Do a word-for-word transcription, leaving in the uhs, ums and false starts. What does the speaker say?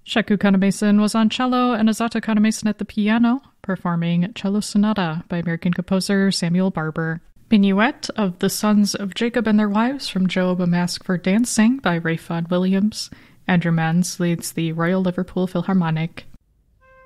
Sheku Kanemason was on cello and Azato Kanemason at the piano, performing Cello Sonata by American composer Samuel Barber. Minuet of The Sons of Jacob and Their Wives from Job, A Mask for Dancing by Ralph Vaughan Williams. Andrew Menz leads the Royal Liverpool Philharmonic.